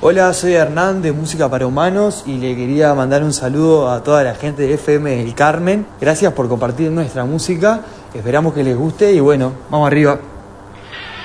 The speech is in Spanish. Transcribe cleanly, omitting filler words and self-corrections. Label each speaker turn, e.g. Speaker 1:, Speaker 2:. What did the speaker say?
Speaker 1: Hola, soy Hernán de Música para Humanos y le quería mandar un saludo a toda la gente de FM El Carmen. Gracias por compartir nuestra música, esperamos que les guste y bueno, vamos arriba.